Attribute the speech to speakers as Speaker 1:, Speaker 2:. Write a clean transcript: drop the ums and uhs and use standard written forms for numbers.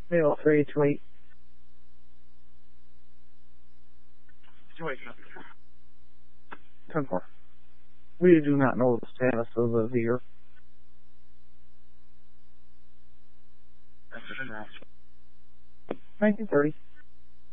Speaker 1: Mail 328.
Speaker 2: Situation.
Speaker 1: 10-4. We do not know the status of the Veer. 1930.